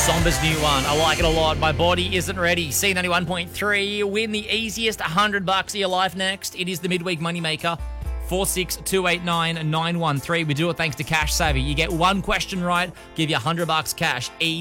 Somber's new one. I like it a lot. My body isn't ready. C91.3. Win the easiest $100 of your life next. It is the midweek moneymaker. 46289 913. We do it thanks to Cash Savvy. You get one question right, give you $100 cash.